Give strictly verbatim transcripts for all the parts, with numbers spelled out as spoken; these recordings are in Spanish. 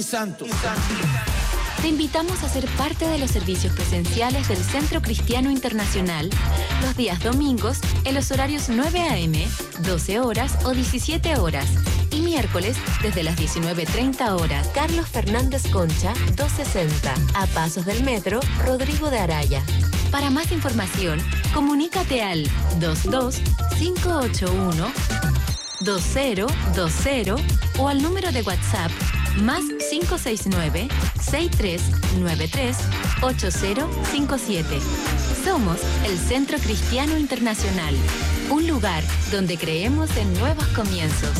Santo. Te invitamos a ser parte de los servicios presenciales del Centro Cristiano Internacional los días domingos en los horarios nueve a eme, doce horas o diecisiete horas y miércoles desde las diecinueve treinta horas. Carlos Fernández Concha, doscientos sesenta, a pasos del metro Rodrigo de Araya. Para más información, comunícate al dos dos cinco ocho uno dos cero dos cero o al número de WhatsApp más cinco seis nueve, seis tres nueve tres, ocho cero cinco siete. Somos el Centro Cristiano Internacional, un lugar donde creemos en nuevos comienzos.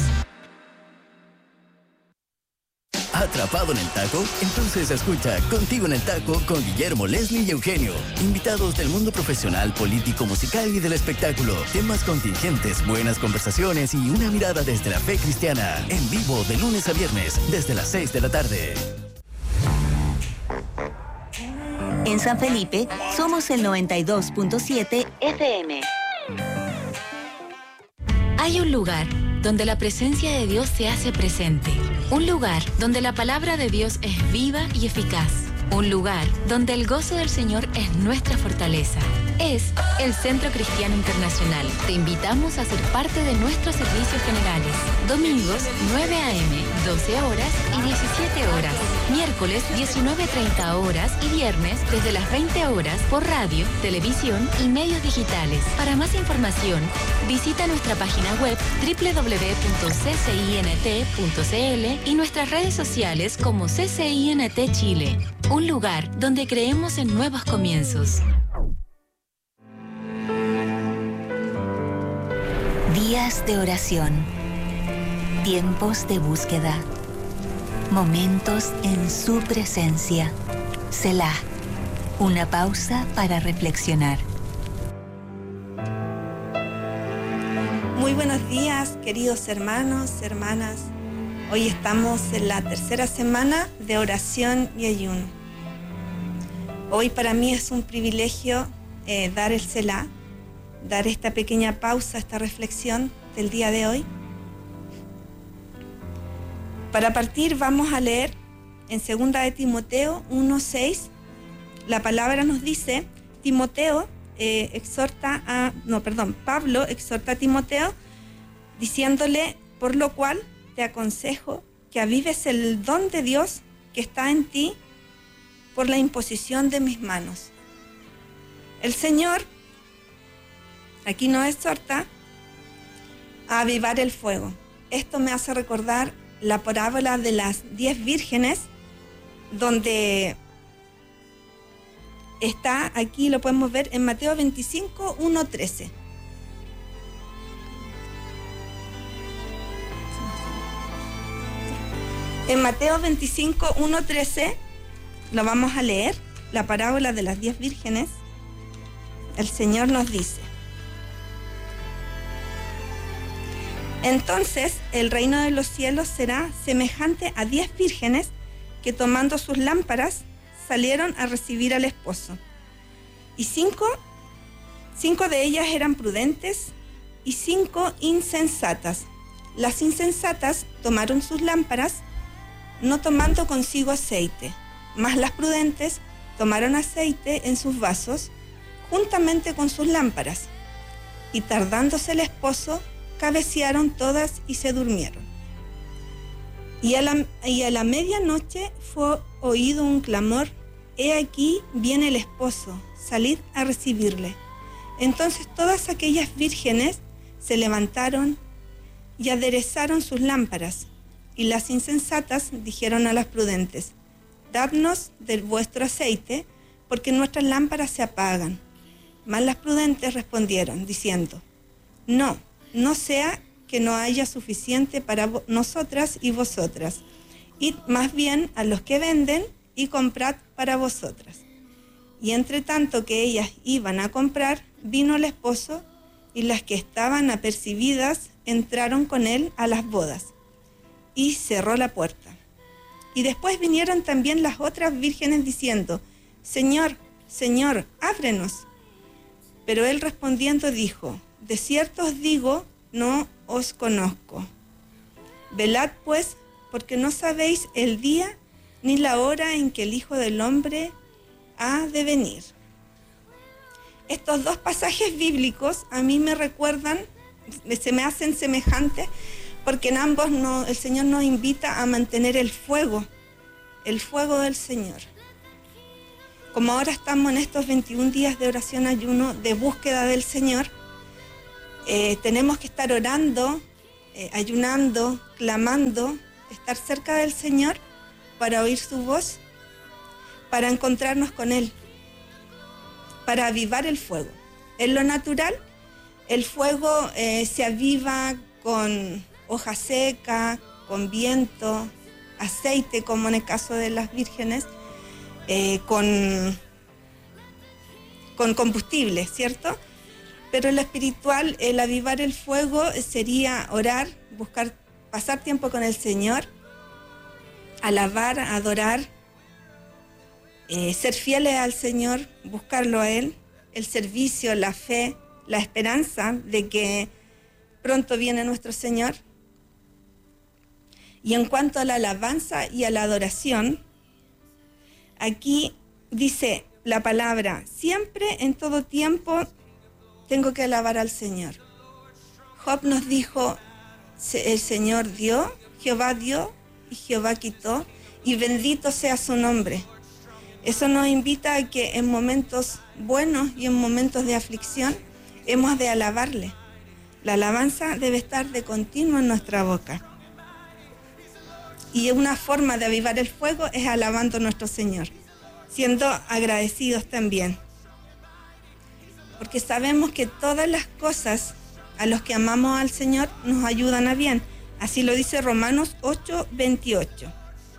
¿Atrapado en el taco? Entonces escucha Contigo en el Taco con Guillermo, Leslie y Eugenio. Invitados del mundo profesional, político, musical y del espectáculo. Temas contingentes, buenas conversaciones y una mirada desde la fe cristiana. En vivo de lunes a viernes desde las seis de la tarde. En San Felipe somos el noventa y dos punto siete efe eme. Hay un lugar donde la presencia de Dios se hace presente. Un lugar donde la palabra de Dios es viva y eficaz. Un lugar donde el gozo del Señor es nuestra fortaleza. Es el Centro Cristiano Internacional. Te invitamos a ser parte de nuestros servicios generales. Domingos, nueve a eme, doce horas y diecisiete horas. Miércoles, diecinueve treinta horas y viernes desde las veinte horas por radio, televisión y medios digitales. Para más información, visita nuestra página web doble u doble u doble u punto c c i n t punto c l y nuestras redes sociales como C C I N T Chile. Un lugar donde creemos en nuevos comienzos. Días de oración, tiempos de búsqueda, momentos en su presencia. Selah, una pausa para reflexionar. Muy buenos días, queridos hermanos, hermanas. Hoy estamos en la tercera semana de oración y ayuno. Hoy para mí es un privilegio eh, dar el Selah, dar esta pequeña pausa, esta reflexión del día de hoy. Para partir vamos a leer en segunda de Timoteo uno seis. La palabra nos dice, Timoteo eh, exhorta a, no, perdón, Pablo exhorta a Timoteo diciéndole, por lo cual te aconsejo que avives el don de Dios que está en ti por la imposición de mis manos. El Señor aquí nos exhorta a avivar el fuego. Esto me hace recordar la parábola de las diez vírgenes, donde está, aquí lo podemos ver en Mateo veinticinco, uno trece. En Mateo veinticinco, uno trece, lo vamos a leer, la parábola de las diez vírgenes. El Señor nos dice, entonces el reino de los cielos será semejante a diez vírgenes que tomando sus lámparas salieron a recibir al esposo. Y cinco, cinco de ellas eran prudentes y cinco insensatas. Las insensatas tomaron sus lámparas, no tomando consigo aceite, mas las prudentes tomaron aceite en sus vasos, juntamente con sus lámparas. Y tardándose el esposo, cabecearon todas y se durmieron. Y a la, y a la medianoche fue oído un clamor, he aquí viene el esposo, salid a recibirle. Entonces todas aquellas vírgenes se levantaron y aderezaron sus lámparas. Y las insensatas dijeron a las prudentes, dadnos del vuestro aceite, porque nuestras lámparas se apagan. Mas las prudentes respondieron, diciendo, no, no sea que no haya suficiente para nosotras y vosotras. Id más bien a los que venden y comprad para vosotras. Y entre tanto que ellas iban a comprar, vino el esposo, y las que estaban apercibidas entraron con él a las bodas. Y cerró la puerta. Y después vinieron también las otras vírgenes diciendo, Señor, Señor, ábrenos. Pero él respondiendo dijo, de cierto os digo, no os conozco. Velad pues, porque no sabéis el día ni la hora en que el Hijo del Hombre ha de venir. Estos dos pasajes bíblicos a mí me recuerdan, se me hacen semejantes, porque en ambos no, el Señor nos invita a mantener el fuego, el fuego del Señor. Como ahora estamos en estos veintiún días de oración, ayuno, de búsqueda del Señor, eh, tenemos que estar orando, eh, ayunando, clamando, estar cerca del Señor para oír su voz, para encontrarnos con Él, para avivar el fuego. En lo natural, el fuego eh, se aviva con hoja seca, con viento, aceite, como en el caso de las vírgenes, eh, con, con combustible, ¿cierto? Pero en lo espiritual, el avivar el fuego sería orar, buscar, pasar tiempo con el Señor, alabar, adorar, eh, ser fieles al Señor, buscarlo a Él, el servicio, la fe, la esperanza de que pronto viene nuestro Señor. Y en cuanto a la alabanza y a la adoración, aquí dice la palabra, siempre, en todo tiempo, tengo que alabar al Señor. Job nos dijo, el Señor dio, Jehová dio y Jehová quitó, y bendito sea su nombre. Eso nos invita a que en momentos buenos y en momentos de aflicción hemos de alabarle. La alabanza debe estar de continuo en nuestra boca. Y una forma de avivar el fuego es alabando a nuestro Señor, siendo agradecidos también. Porque sabemos que todas las cosas a los que amamos al Señor nos ayudan a bien. Así lo dice Romanos ocho, veintiocho.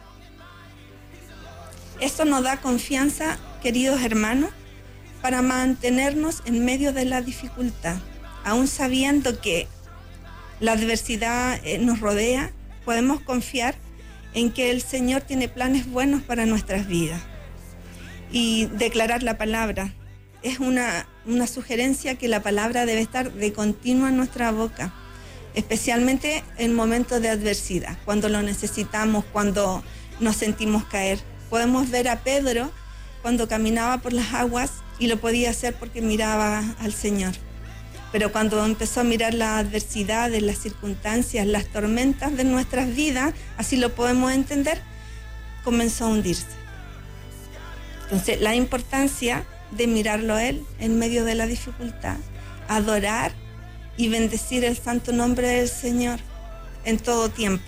Esto nos da confianza, queridos hermanos, para mantenernos en medio de la dificultad. Aún sabiendo que la adversidad nos rodea, podemos confiar en que el Señor tiene planes buenos para nuestras vidas. Y declarar la palabra. Es una, una sugerencia que la palabra debe estar de continuo en nuestra boca, especialmente en momentos de adversidad, cuando lo necesitamos, cuando nos sentimos caer. Podemos ver a Pedro cuando caminaba por las aguas y lo podía hacer porque miraba al Señor. Pero cuando empezó a mirar las adversidades, las circunstancias, las tormentas de nuestras vidas, así lo podemos entender, comenzó a hundirse. Entonces, la importancia de mirarlo a Él en medio de la dificultad, adorar y bendecir el santo nombre del Señor en todo tiempo.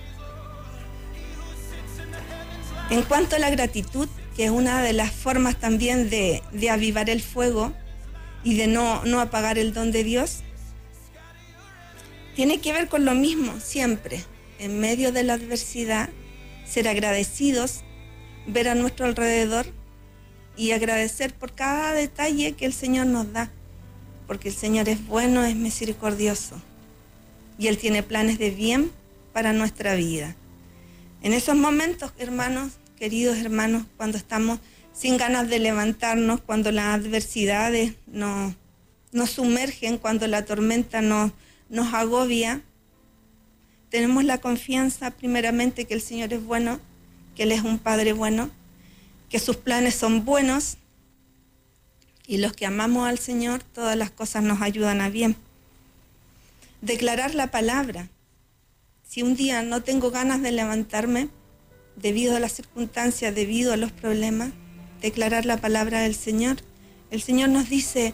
En cuanto a la gratitud, que es una de las formas también de, de avivar el fuego y de no, no apagar el don de Dios, tiene que ver con lo mismo siempre, en medio de la adversidad, ser agradecidos, ver a nuestro alrededor y agradecer por cada detalle que el Señor nos da, porque el Señor es bueno, es misericordioso y Él tiene planes de bien para nuestra vida. En esos momentos, hermanos, queridos hermanos, cuando estamos sin ganas de levantarnos, cuando las adversidades nos, nos sumergen, cuando la tormenta nos, nos agobia, tenemos la confianza primeramente que el Señor es bueno, que Él es un Padre bueno, que sus planes son buenos y los que amamos al Señor, todas las cosas nos ayudan a bien. Declarar la palabra. Si un día no tengo ganas de levantarme, debido a las circunstancias, debido a los problemas, declarar la palabra del Señor. El Señor nos dice,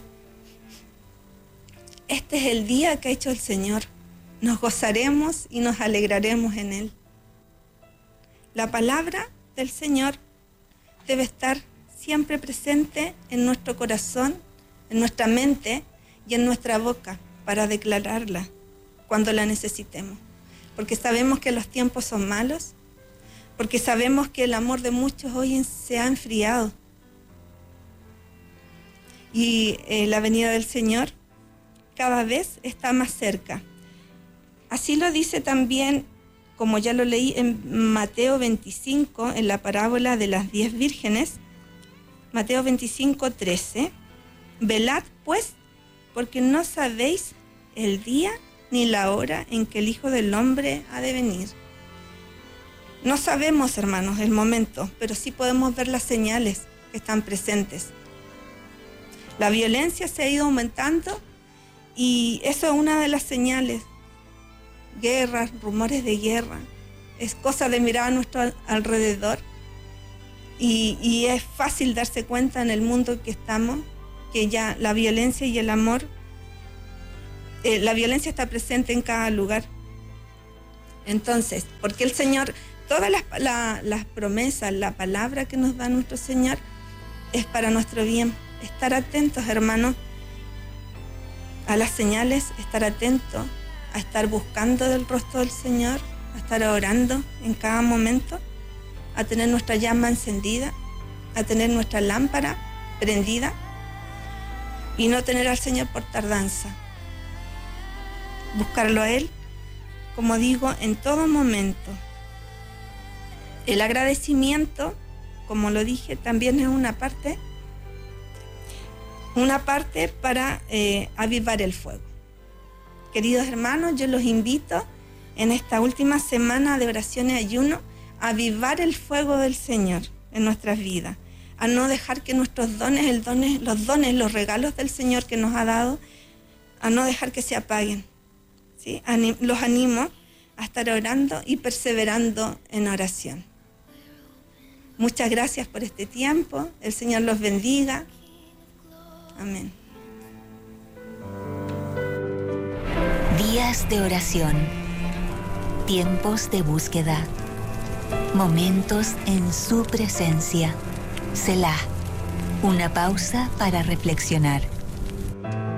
este es el día que ha hecho el Señor. Nos gozaremos y nos alegraremos en Él. La palabra del Señor debe estar siempre presente en nuestro corazón, en nuestra mente y en nuestra boca para declararla cuando la necesitemos. Porque sabemos que los tiempos son malos, porque sabemos que el amor de muchos hoy se ha enfriado. Y eh, la venida del Señor cada vez está más cerca. Así lo dice también, como ya lo leí en Mateo veinticinco, en la parábola de las diez vírgenes, Mateo veinticinco, trece. Velad pues, porque no sabéis el día ni la hora en que el Hijo del Hombre ha de venir. No sabemos, hermanos, el momento, pero sí podemos ver las señales que están presentes. La violencia se ha ido aumentando y eso es una de las señales. Guerras, rumores de guerra. Es cosa de mirar a nuestro alrededor y, y es fácil darse cuenta en el mundo que estamos que ya la violencia y el amor, eh, la violencia está presente en cada lugar. Entonces, porque el Señor, todas las, la, las promesas, la palabra que nos da nuestro Señor es para nuestro bien. Estar atentos, hermanos, a las señales, estar atentos a estar buscando del rostro del Señor, a estar orando en cada momento, a tener nuestra llama encendida, a tener nuestra lámpara prendida y no tener al Señor por tardanza. Buscarlo a Él, como digo, en todo momento. El agradecimiento, como lo dije, también es una parte, una parte para eh, avivar el fuego. Queridos hermanos, yo los invito en esta última semana de oración y ayuno a avivar el fuego del Señor en nuestras vidas, a no dejar que nuestros dones, el dones, los dones, los regalos del Señor que nos ha dado, a no dejar que se apaguen. ¿Sí? Anim- los animo a estar orando y perseverando en oración. Muchas gracias por este tiempo. El Señor los bendiga. Amén. Días de oración. Tiempos de búsqueda. Momentos en su presencia. Selah. Una pausa para reflexionar.